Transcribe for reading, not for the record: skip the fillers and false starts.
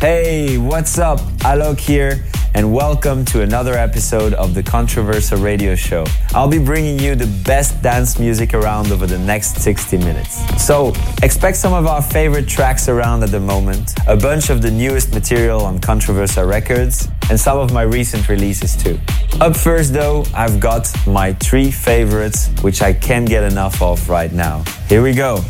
Hey, what's up? Alok here, and welcome to another episode of the Controversa Radio Show. I'll be bringing you the best dance music around over the next 60 minutes. So, expect some of our favorite tracks around at the moment, a bunch of the newest material on Controversa Records, and some of my recent releases too. Up first though, I've got my 3 favorites, which I can't get enough of right now. Here we go.